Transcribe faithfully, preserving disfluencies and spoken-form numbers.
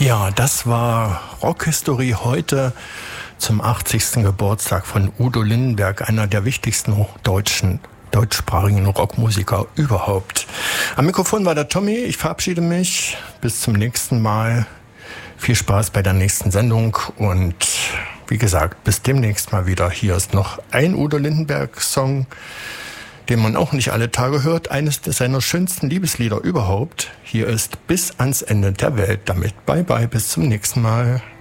Ja, das war Rockhistorie heute zum achtzigsten Geburtstag von Udo Lindenberg, einer der wichtigsten deutschen, deutschsprachigen Rockmusiker überhaupt. Am Mikrofon war der Tommy, ich verabschiede mich, bis zum nächsten Mal. Viel Spaß bei der nächsten Sendung und wie gesagt, bis demnächst mal wieder. Hier ist noch ein Udo Lindenberg-Song, den man auch nicht alle Tage hört, eines seiner schönsten Liebeslieder überhaupt. Hier ist Bis ans Ende der Welt. Damit bye bye, bis zum nächsten Mal.